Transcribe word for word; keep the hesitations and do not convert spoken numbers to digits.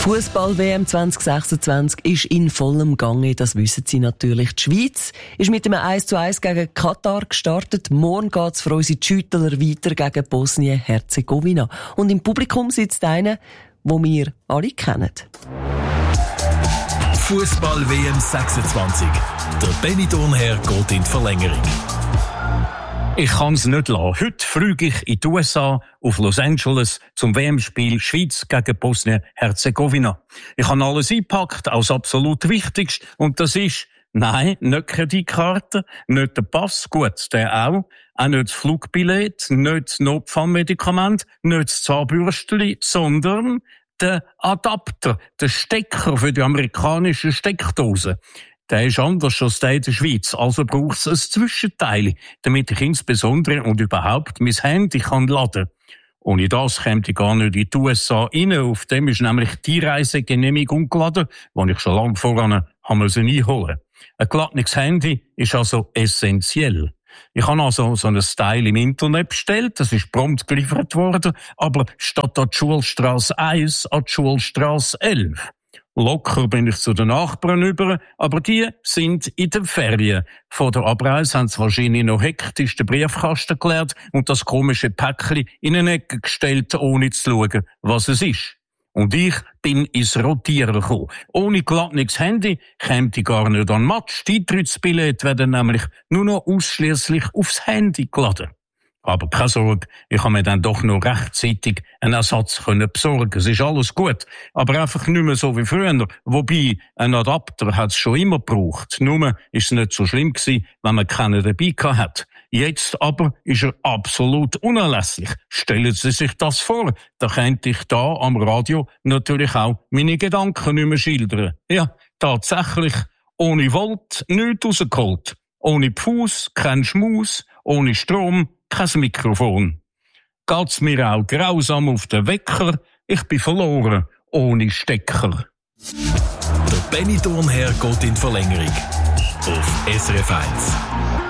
Fußball-W M zwanzig sechsundzwanzig ist in vollem Gange, das wissen Sie natürlich. Die Schweiz ist mit einem eins zu eins gegen Katar gestartet. Morgen geht es für unsere Schüttler weiter gegen Bosnien-Herzegowina. Und im Publikum sitzt einer, den wir alle kennen. Fußball-W M sechsundzwanzig. Der Benidorm Herr geht in die Verlängerung. Ich kann's nicht lassen. Heute fliege ich in die U S A, auf Los Angeles, zum W M-Spiel Schweiz gegen Bosnien-Herzegowina. Ich habe alles eingepackt, als absolut Wichtigste. Und das ist, nein, nicht Kreditkarte, nicht der Pass, gut, der auch, auch nicht das Flugbillett, nicht das Notfallmedikament, nicht das Zahnbürstchen, sondern der Adapter, der Stecker für die amerikanische Steckdose. Der ist anders als der in der Schweiz, also braucht es ein Zwischenteil, damit ich insbesondere und überhaupt mein Handy kann laden. Ohne das käme ich gar nicht in die U S A rein, auf dem ist nämlich die Reisegenehmigung geladen, die ich schon lange voran haben müssen einholen. Ein geladenes Handy ist also essentiell. Ich habe also so ein Teil im Internet bestellt, das ist prompt geliefert worden, aber statt an die Schulstrasse eins an die Schulstrasse elf. Locker bin ich zu den Nachbarn über, aber die sind in den Ferien. Vor der Abreise haben sie wahrscheinlich noch hektisch den Briefkasten geleert und das komische Päckchen in eine Ecke gestellt, ohne zu schauen, was es ist. Und ich bin ins Rotieren gekommen. Ohne geladenes Handy käme ich gar nicht an den Match. Die Eintrittsbillette werden nämlich nur noch ausschliesslich aufs Handy geladen. Aber keine Sorge, ich habe mir dann doch noch rechtzeitig einen Ersatz können besorgen. Es ist alles gut, aber einfach nicht mehr so wie früher. Wobei, ein Adapter hat es schon immer gebraucht. Nur ist es nicht so schlimm gewesen, wenn man keinen dabei hat. Jetzt aber ist er absolut unerlässlich. Stellen Sie sich das vor, da könnte ich da am Radio natürlich auch meine Gedanken nicht mehr schildern. Ja, tatsächlich, ohne Volt nichts rausgeholt. Ohne Pfuss, kein Schmaus, ohne Strom, kein Mikrofon. Geht's mir auch grausam auf den Wecker, ich bin verloren, ohne Stecker. Der Benidorm Herr geht in die Verlängerung. Auf S R F eins.